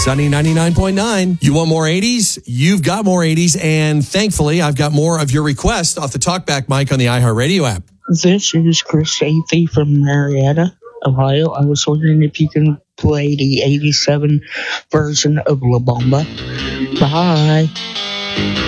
Sunny 99.9. You want more 80s? You've got more 80s. And thankfully, I've got more of your requests off the TalkBack mic on the iHeartRadio app. This is Chris Chafee from Marietta, Ohio. I was wondering if you can play the 87 version of La Bamba. Bye.